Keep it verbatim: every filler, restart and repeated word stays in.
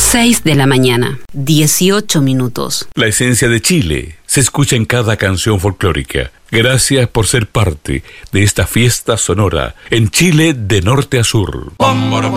seis de la mañana, dieciocho minutos. La esencia de Chile se escucha en cada canción folclórica. Gracias por ser parte de esta fiesta sonora en Chile de norte a sur.